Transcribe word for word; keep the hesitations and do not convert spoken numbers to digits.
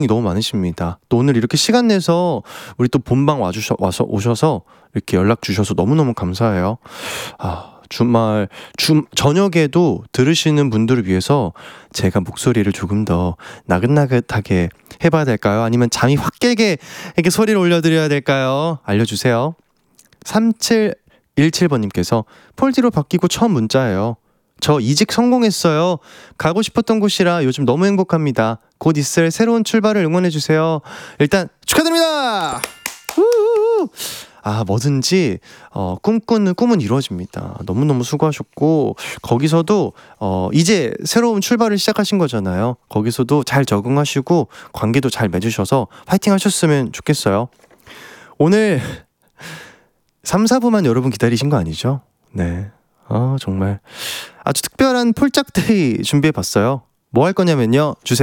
너무 많으십니다. 또 오늘 이렇게 시간 내서 우리 또 본방 와주셔, 와서 오셔서 이렇게 연락 주셔서 너무너무 감사해요. 아, 주말 주, 저녁에도 들으시는 분들을 위해서 제가 목소리를 조금 더 나긋나긋하게 해봐야 될까요? 아니면 잠이 확 깨게 이렇게 소리를 올려드려야 될까요? 알려주세요. 삼칠일칠 번님께서 폴디로 바뀌고 처음 문자예요. 저 이직 성공했어요. 가고 싶었던 곳이라 요즘 너무 행복합니다. 곧 있을 새로운 출발을 응원해주세요. 일단 축하드립니다. 우우우. 아, 뭐든지 어, 꿈꾸는 꿈은 이루어집니다. 너무너무 수고하셨고, 거기서도 어, 이제 새로운 출발을 시작하신 거잖아요. 거기서도 잘 적응하시고 관계도 잘 맺으셔서 파이팅 하셨으면 좋겠어요. 오늘 삼, 사부만 여러분 기다리신 거 아니죠? 네. 아, 정말 아주 특별한 폴짝데이 준비해봤어요. 뭐 할 거냐면요, 주세요.